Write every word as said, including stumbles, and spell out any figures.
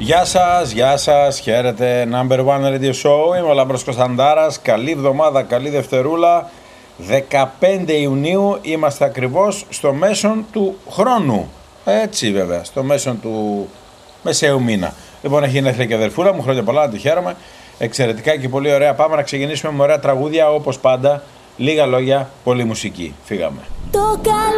Γεια σας, γεια σας, χαίρετε, Number One Radio Show, είμαι ο Λάμπρος Κωνσταντάρας, καλή εβδομάδα, καλή Δευτερούλα, δεκαπέντε Ιουνίου, είμαστε ακριβώς στο μέσον του χρόνου, έτσι βέβαια, στο μέσον του μεσαίου μήνα. Λοιπόν, έχει γενέθλια και αδερφούλα μου, χρόνια πολλά, να τη χαίρομαι, εξαιρετικά και πολύ ωραία, πάμε να ξεκινήσουμε με ωραία τραγούδια όπως πάντα, λίγα λόγια, πολύ μουσική, φύγαμε.